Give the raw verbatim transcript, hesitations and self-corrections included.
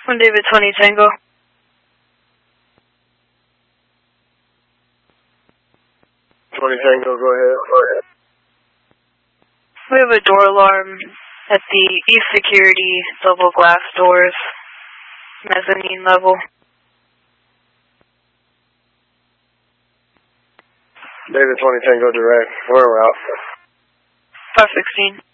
One David twenty Tango. twenty Tango, go ahead. Go ahead. We have a door alarm at the East Security double glass doors, mezzanine level. David twenty Tango direct. Where are we out? five sixteen.